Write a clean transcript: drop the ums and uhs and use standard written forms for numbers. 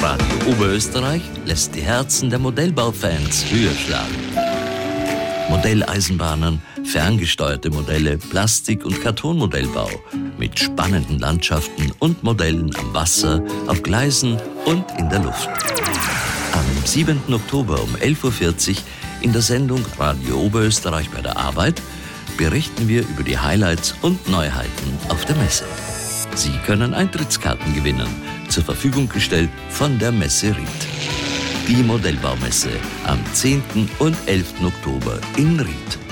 Radio Oberösterreich lässt die Herzen der Modellbaufans höher schlagen. Modelleisenbahnen, ferngesteuerte Modelle, Plastik- und Kartonmodellbau mit spannenden Landschaften und Modellen am Wasser, auf Gleisen und in der Luft. Am 7. Oktober um 11.40 Uhr in der Sendung Radio Oberösterreich bei der Arbeit berichten wir über die Highlights und Neuheiten auf der Messe. Sie können Eintrittskarten gewinnen, zur Verfügung gestellt von der Messe Ried. Die Modellbaumesse am 10. und 11. Oktober in Ried.